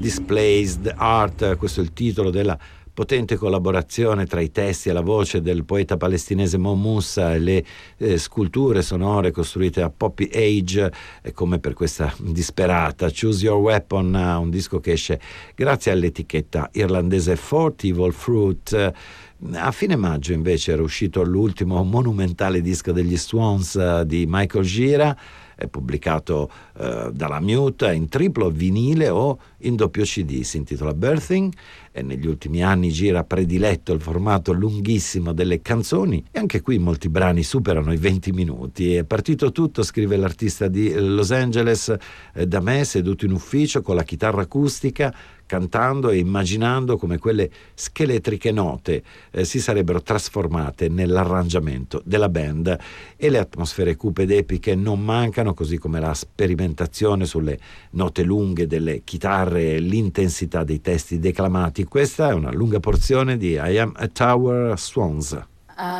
Displaced Art, questo è il titolo della potente collaborazione tra i testi e la voce del poeta palestinese Mo Moussa e le sculture sonore costruite a Poppy Age, come per questa disperata Choose Your Weapon, un disco che esce grazie all'etichetta irlandese Fort Evil Fruit. A fine maggio invece era uscito l'ultimo monumentale disco degli Swans di Michael Gira, pubblicato dalla Mute in triplo vinile o in doppio CD. Si intitola Birthing e negli ultimi anni Gira ha prediletto il formato lunghissimo delle canzoni, e anche qui molti brani superano i 20 minuti. È partito tutto, scrive l'artista di Los Angeles, da me seduto in ufficio con la chitarra acustica, cantando e immaginando come quelle scheletriche note si sarebbero trasformate nell'arrangiamento della band, e le atmosfere cupe ed epiche non mancano, così come la sperimentazione sulle note lunghe delle chitarre e l'intensità dei testi declamati. Questa è una lunga porzione di I Am a Tower Swans.